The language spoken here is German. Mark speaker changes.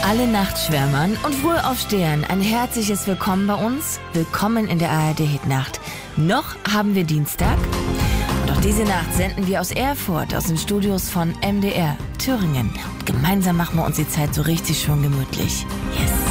Speaker 1: Alle Nachtschwärmern und Wohlaufstehern ein herzliches Willkommen bei uns. Willkommen in der ARD-Hitnacht. Noch haben wir Dienstag. Und auch diese Nacht senden wir aus Erfurt, aus den Studios von MDR Thüringen. Und gemeinsam machen wir uns die Zeit so richtig schön gemütlich. Yes.